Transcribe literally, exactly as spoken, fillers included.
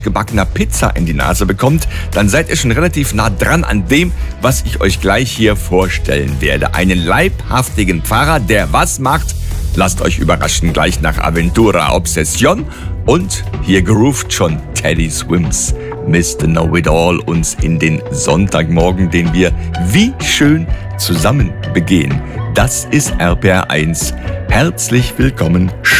gebackener Pizza in die Nase bekommt, dann seid ihr schon relativ nah dran an dem, was ich euch gleich hier vorstellen werde. Einen leibhaftigen Pfarrer, der was macht? Lasst euch überraschen, gleich nach Aventura Obsession. Und hier groovt schon Teddy Swims, Mister Know-It-All, uns in den Sonntagmorgen, den wir wie schön zusammen begehen. Das ist R P R eins. Herzlich willkommen.